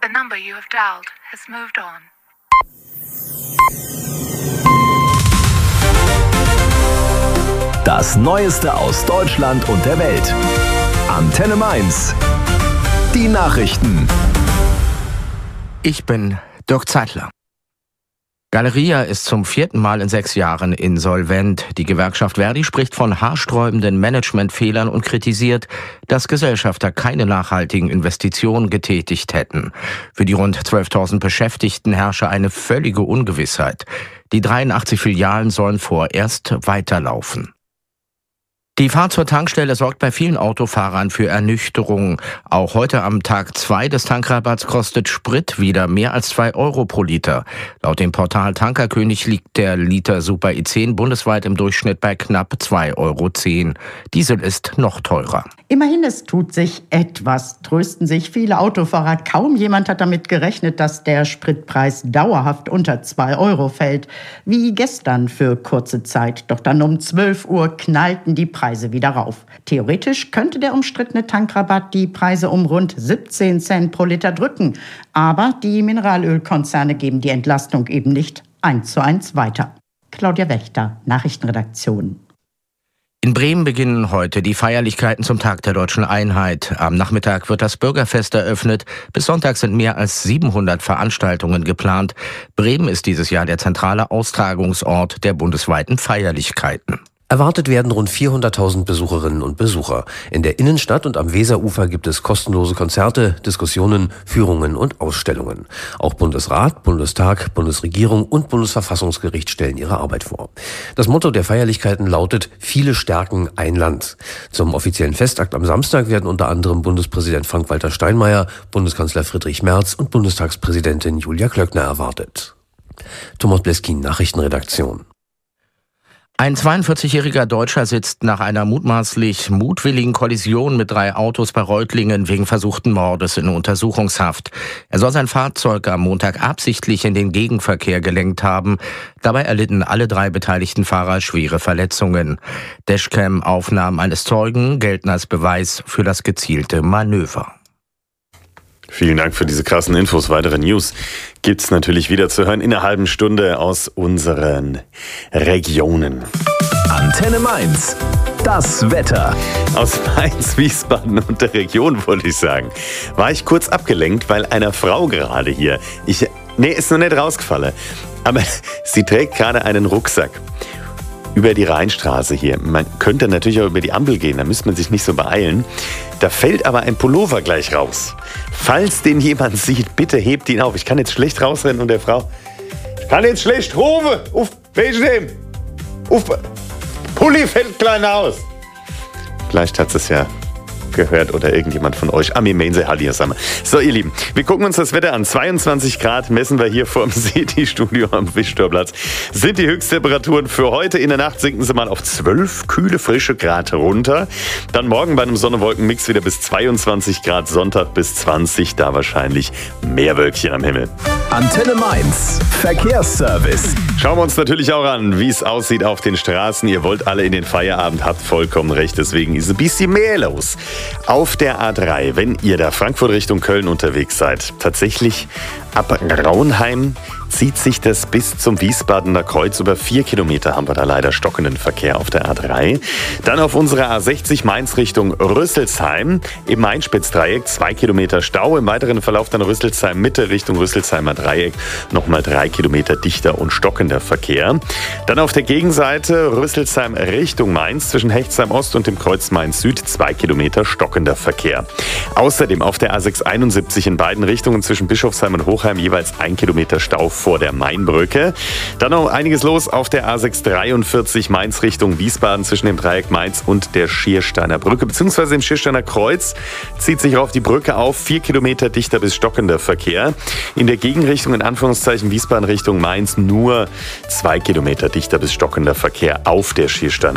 The number you have dialed has moved on. Das Neueste aus Deutschland und der Welt. Antenne Mainz. Die Nachrichten. Ich bin Dirk Zeitler. Galeria ist zum 4. Mal in 6 Jahren insolvent. Die Gewerkschaft Verdi spricht von haarsträubenden Managementfehlern und kritisiert, dass Gesellschafter keine nachhaltigen Investitionen getätigt hätten. Für die rund 12.000 Beschäftigten herrsche eine völlige Ungewissheit. Die 83 Filialen sollen vorerst weiterlaufen. Die Fahrt zur Tankstelle sorgt bei vielen Autofahrern für Ernüchterung. Auch heute am Tag 2 des Tankrabatts kostet Sprit wieder mehr als 2 Euro pro Liter. Laut dem Portal Tankerkönig liegt der Liter Super E10 bundesweit im Durchschnitt bei knapp 2,10 Euro. Diesel ist noch teurer. Immerhin, es tut sich etwas, trösten sich viele Autofahrer. Kaum jemand hat damit gerechnet, dass der Spritpreis dauerhaft unter 2 Euro fällt. Wie gestern für kurze Zeit. Doch dann um 12 Uhr knallten die Preise wieder rauf. Theoretisch könnte der umstrittene Tankrabatt die Preise um rund 17 Cent pro Liter drücken. Aber die Mineralölkonzerne geben die Entlastung eben nicht 1:1 weiter. Claudia Wächter, Nachrichtenredaktion. In Bremen beginnen heute die Feierlichkeiten zum Tag der Deutschen Einheit. Am Nachmittag wird das Bürgerfest eröffnet. Bis Sonntag sind mehr als 700 Veranstaltungen geplant. Bremen ist dieses Jahr der zentrale Austragungsort der bundesweiten Feierlichkeiten. Erwartet werden rund 400.000 Besucherinnen und Besucher. In der Innenstadt und am Weserufer gibt es kostenlose Konzerte, Diskussionen, Führungen und Ausstellungen. Auch Bundesrat, Bundestag, Bundesregierung und Bundesverfassungsgericht stellen ihre Arbeit vor. Das Motto der Feierlichkeiten lautet: Viele stärken ein Land. Zum offiziellen Festakt am Samstag werden unter anderem Bundespräsident Frank-Walter Steinmeier, Bundeskanzler Friedrich Merz und Bundestagspräsidentin Julia Klöckner erwartet. Thomas Bleskin, Nachrichtenredaktion. Ein 42-jähriger Deutscher sitzt nach einer mutmaßlich mutwilligen Kollision mit 3 Autos bei Reutlingen wegen versuchten Mordes in Untersuchungshaft. Er soll sein Fahrzeug am Montag absichtlich in den Gegenverkehr gelenkt haben. Dabei erlitten alle 3 beteiligten Fahrer schwere Verletzungen. Dashcam-Aufnahmen eines Zeugen gelten als Beweis für das gezielte Manöver. Vielen Dank für diese krassen Infos. Weitere News gibt's natürlich wieder zu hören in einer halben Stunde aus unseren Regionen. Antenne Mainz. Das Wetter. Aus Mainz, Wiesbaden und der Region, wollte ich sagen, war ich kurz abgelenkt, weil einer Frau gerade hier, ist noch nicht rausgefallen, aber sie trägt gerade einen Rucksack über die Rheinstraße hier. Man könnte natürlich auch über die Ampel gehen, da müsste man sich nicht so beeilen. Da fällt aber ein Pullover gleich raus. Falls den jemand sieht, bitte hebt ihn auf. Ich kann jetzt schlecht rausrennen und der Frau, ich kann jetzt schlecht rufen. Uff, welchen dem? Uff, Pulli fällt klein aus. Vielleicht hat es ja gehört oder irgendjemand von euch. Amir Mainze, Halli zusammen. So, ihr Lieben, wir gucken uns das Wetter an. 22 Grad messen wir hier vor dem City-Studio am Wischtorplatz. Sind die Höchsttemperaturen für heute. In der Nacht sinken sie mal auf 12 kühle, frische Grad runter. Dann morgen bei einem Sonne-Wolken-Mix wieder bis 22 Grad. Sonntag bis 20, da wahrscheinlich mehr Wölkchen am Himmel. Antenne Mainz. Verkehrsservice. Schauen wir uns natürlich auch an, wie es aussieht auf den Straßen. Ihr wollt alle in den Feierabend, habt vollkommen recht. Deswegen ist ein bisschen mehr los. Auf der A3, wenn ihr da Frankfurt Richtung Köln unterwegs seid, tatsächlich ab Raunheim zieht sich das bis zum Wiesbadener Kreuz. Über 4 Kilometer haben wir da leider stockenden Verkehr auf der A3. Dann auf unserer A60 Mainz Richtung Rüsselsheim im Main-Spitz-Dreieck 2 Kilometer Stau. Im weiteren Verlauf dann Rüsselsheim Mitte Richtung Rüsselsheimer Dreieck nochmal 3 Kilometer dichter und stockender Verkehr. Dann auf der Gegenseite Rüsselsheim Richtung Mainz zwischen Hechtsheim Ost und dem Kreuz Mainz Süd 2 Kilometer stockender Verkehr. Außerdem auf der A671 in beiden Richtungen zwischen Bischofsheim und Hochheim jeweils 1 Kilometer Stau vor der Mainbrücke. Dann noch einiges los auf der A643 Mainz Richtung Wiesbaden zwischen dem Dreieck Mainz und der Schiersteiner Brücke, beziehungsweise im Schiersteiner Kreuz zieht sich auf die Brücke auf 4 Kilometer dichter bis stockender Verkehr. In der Gegenrichtung, in Anführungszeichen Wiesbaden Richtung Mainz, nur 2 Kilometer dichter bis stockender Verkehr auf der Schiersteiner